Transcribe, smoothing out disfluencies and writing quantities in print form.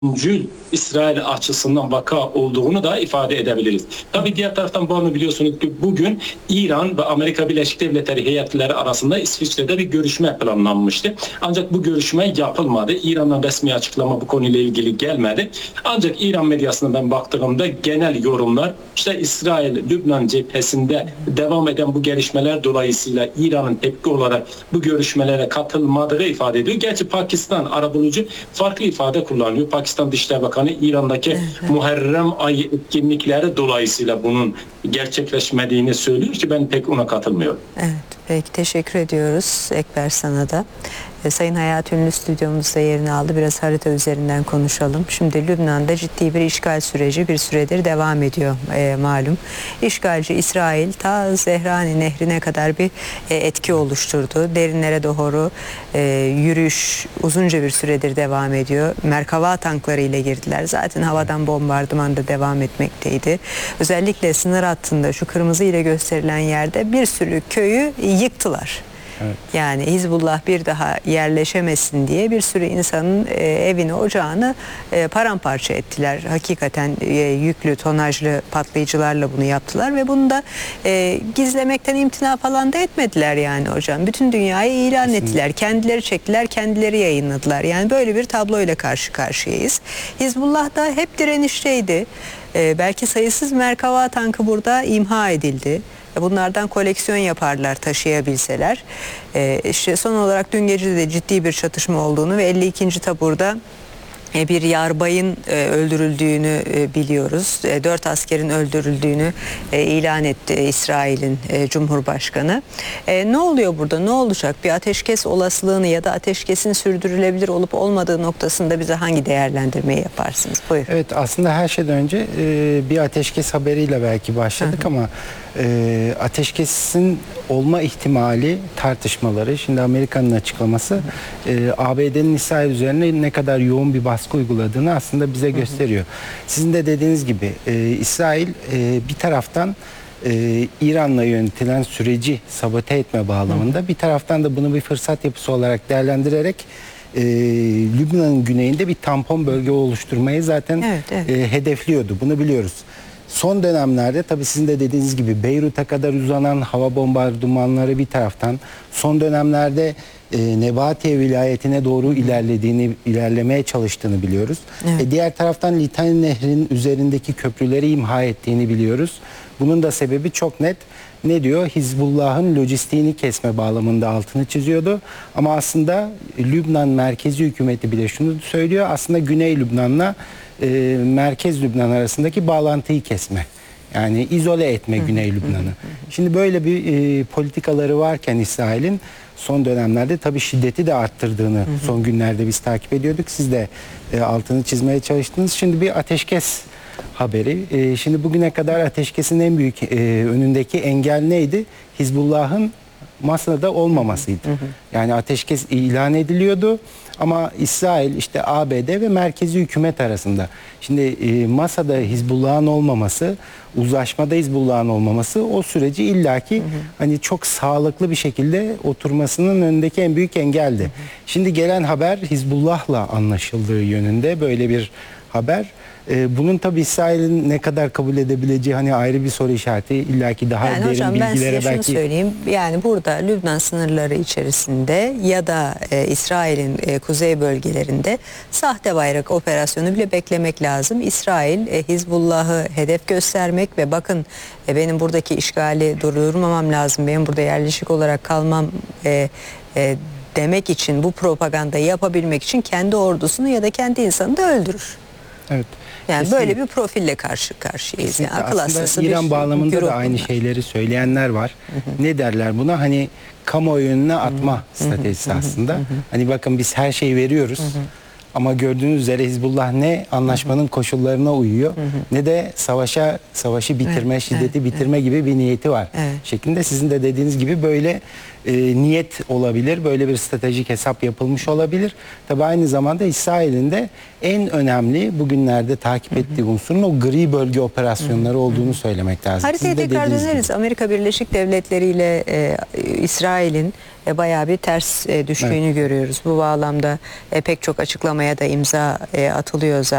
İsrail açısından vaka olduğunu da ifade edebiliriz. Tabii diğer taraftan bunu biliyorsunuz ki bugün İran ve Amerika Birleşik Devletleri heyetleri arasında İsviçre'de bir görüşme planlanmıştı. Ancak bu görüşme yapılmadı. İran'dan resmi açıklama bu konuyla ilgili gelmedi. Ancak İran medyasına ben baktığımda genel yorumlar işte İsrail-Lübnan cephesinde devam eden bu gelişmeler dolayısıyla İran'ın tepki olarak bu görüşmelere katılmadığı ifade ediyor. Gerçi Pakistan arabulucu farklı ifade kullanıyor. Pakistan Dışişleri Bakanı İran'daki Muharrem ayı etkinlikleri dolayısıyla bunun gerçekleşmediğini söylüyor ki ben pek ona katılmıyorum. Evet, peki teşekkür ediyoruz Ekber sana da. Sayın Hayat Ünlü stüdyomuzda yerini aldı. Biraz harita üzerinden konuşalım. Şimdi Lübnan'da ciddi bir işgal süreci bir süredir devam ediyor malum. İşgalci İsrail ta Zehrani Nehri'ne kadar bir etki oluşturdu. Derinlere doğru yürüyüş uzunca bir süredir devam ediyor. Merkava tankları ile girdiler. Zaten havadan bombardıman da devam etmekteydi. Özellikle sınır hattında şu kırmızı ile gösterilen yerde bir sürü köyü yıktılar. Evet. Yani Hizbullah bir daha yerleşemesin diye bir sürü insanın evini, ocağını paramparça ettiler. Hakikaten yüklü, tonajlı patlayıcılarla bunu yaptılar ve bunu da gizlemekten imtina falan da etmediler yani hocam. Bütün dünyaya ilan ettiler. Kendileri çektiler, kendileri yayınladılar. Yani böyle bir tabloyla karşı karşıyayız. Hizbullah da hep direnişteydi. Belki sayısız Merkava tankı burada imha edildi. Bunlardan koleksiyon yaparlar taşıyabilseler. İşte son olarak dün gece de ciddi bir çatışma olduğunu ve 52. taburda bir yarbayın öldürüldüğünü biliyoruz. 4 askerin öldürüldüğünü ilan etti İsrail'in Cumhurbaşkanı. Ne oluyor burada? Ne olacak? Bir ateşkes olasılığını ya da ateşkesin sürdürülebilir olup olmadığı noktasında bize hangi değerlendirmeyi yaparsınız? Buyurun. Evet, aslında her şeyden önce bir ateşkes haberiyle belki başladık ama ateşkesin olma ihtimali tartışmaları, şimdi Amerika'nın açıklaması ABD'nin İsrail üzerine ne kadar yoğun bir baskı uyguladığını aslında bize gösteriyor. Sizin de dediğiniz gibi İsrail bir taraftan İran'la yönetilen süreci sabote etme bağlamında, bir taraftan da bunu bir fırsat yapısı olarak değerlendirerek Lübnan'ın güneyinde bir tampon bölge oluşturmayı zaten hedefliyordu. Bunu biliyoruz. Son dönemlerde tabii sizin de dediğiniz gibi Beyrut'a kadar uzanan hava bombardımanları bir taraftan, son dönemlerde Nebatiye vilayetine doğru ilerlemeye çalıştığını biliyoruz. Diğer taraftan Litani Nehri'nin üzerindeki köprüleri imha ettiğini biliyoruz. Bunun da sebebi çok net. Ne diyor? Hizbullah'ın lojistiğini kesme bağlamında altını çiziyordu. Ama aslında Lübnan merkezi hükümeti bile şunu söylüyor. Aslında Güney Lübnan'la Merkez Lübnan arasındaki bağlantıyı kesme. Yani izole etme Güney Lübnan'ı. Şimdi böyle bir politikaları varken İsrail'in son dönemlerde tabii şiddeti de arttırdığını son günlerde biz takip ediyorduk. Siz de altını çizmeye çalıştınız. Şimdi bir ateşkes haberi. Şimdi bugüne kadar ateşkesin en büyük önündeki engel neydi? Hizbullah'ın masada olmamasıydı. Yani ateşkes ilan ediliyordu ama İsrail, işte ABD ve merkezi hükümet arasında. Şimdi masada Hizbullah'ın olmaması, uzlaşmada Hizbullah'ın olmaması o süreci illaki hani çok sağlıklı bir şekilde oturmasının önündeki en büyük engeldi. Şimdi gelen haber Hizbullah'la anlaşıldığı yönünde böyle bir haber. Bunun tabii İsrail'in ne kadar kabul edebileceği hani ayrı bir soru işareti. İllaki daha yani derin hocam, bilgilere ben size belki... şunu söyleyeyim. Yani burada Lübnan sınırları içerisinde ya da İsrail'in kuzey bölgelerinde sahte bayrak operasyonu bile beklemek lazım. İsrail Hizbullah'ı hedef göstermek ve bakın benim buradaki işgali durdurmamam lazım, benim burada yerleşik olarak kalmam demek için, bu propagandayı yapabilmek için kendi ordusunu ya da kendi insanını da öldürür. Evet. Yani kesinlikle. böyle bir profille karşı karşıyayız. Yani akıl hastası İran bir bağlamında da aynı bunlar. şeyleri söyleyenler var. Ne derler buna? Hani kamuoyu önüne atma stratejisi aslında. Hani bakın biz her şeyi veriyoruz. Ama gördüğünüz üzere Hizbullah ne anlaşmanın koşullarına uyuyor ne de savaşı bitirme, şiddeti bitirme gibi bir niyeti var. Şeklinde sizin de dediğiniz gibi böyle niyet olabilir. Böyle bir stratejik hesap yapılmış olabilir. Tabi aynı zamanda İsrail'in de en önemli bugünlerde takip ettiği unsurun o gri bölge operasyonları olduğunu söylemek lazım. Haritaya tekrar döneriz. Amerika Birleşik Devletleri ile İsrail'in bayağı bir ters düştüğünü görüyoruz. Bu bağlamda pek çok açıklama anlaşmaya da imza atılıyor zaten.